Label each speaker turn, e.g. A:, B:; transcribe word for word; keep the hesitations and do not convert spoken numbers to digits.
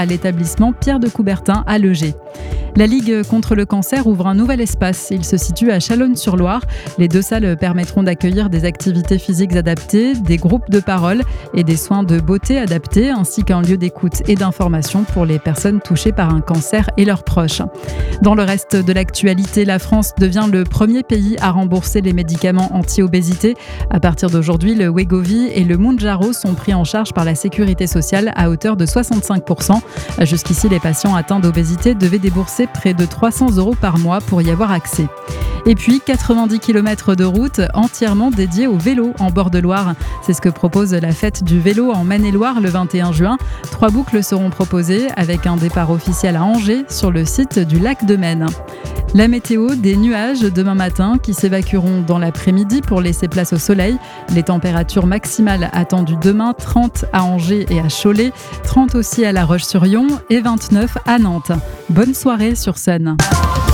A: à l'établissement Pierre de Coubertin à Legé. La Ligue contre le cancer ouvre un nouvel espace. Il se situe à Chalonnes-sur-Loire. Les deux salles permettront d'accueillir des activités physiques adaptées, des groupes de parole et des soins de beauté adaptés, ainsi qu'un lieu d'écoute et d'information pour les personnes touchées par un cancer et leurs proches. Dans le reste de l'actualité, la France devient le premier pays à rembourser les médicaments anti-obésité. À partir d'aujourd'hui, le Wegovy et le Mounjaro sont pris en charge par la Sécurité sociale à hauteur de soixante-cinq pour cent. Jusqu'ici, les patients atteints d'obésité devaient débourser près de trois cents euros par mois pour y avoir accès. Et puis, quatre-vingt-dix kilomètres de route entièrement dédiés au vélo en bord de Loire. C'est ce que propose la fête du vélo en Maine-et-Loire le vingt et un juin. Trois boucles seront proposées avec un départ officiel à Angers sur le site du lac de Maine. La météo, des nuages demain matin qui s'évacueront dans l'après-midi pour laisser place au soleil. Les températures maximales attendues demain, trente à Angers et à Cholet, trente aussi à La Roche-sur-Yon et vingt-neuf à Nantes. Bonne soirée sur Sun.